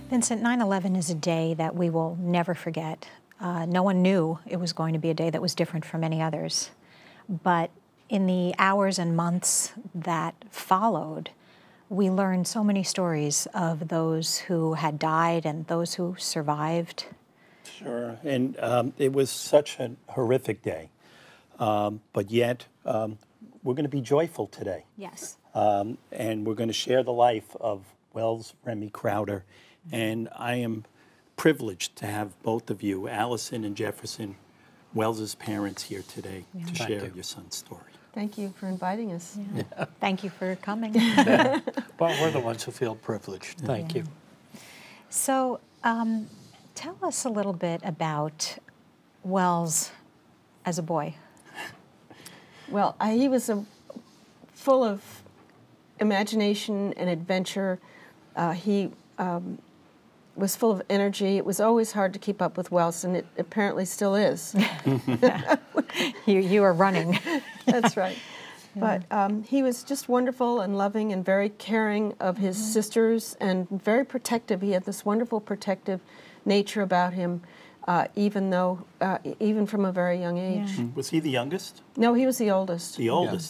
Vincent, 9/11 is a day that we will never forget. No one knew it was going to be a day that was different from any others. But in the hours and months that followed, we learned so many stories of those who had died and those who survived. Sure, and it was such a horrific day, but yet we're going to be joyful today. Yes. And we're going to share the life of Wells Remy Crowder. And I am privileged to have both of you, Allison and Jefferson, Wells's parents, here today to share your son's story. Thank you for inviting us. Yeah. Thank you for coming. Well, we're the ones who feel privileged. Thank you. So tell us a little bit about Wells as a boy. Well, he was full of imagination and adventure. He was full of energy. It was always hard to keep up with Wells, and it apparently still is. You are running. That's right. Yeah. But he was just wonderful and loving and very caring of his sisters and very protective. He had this wonderful protective nature about him, even from a very young age. Was he the youngest? No, he was the oldest. The oldest.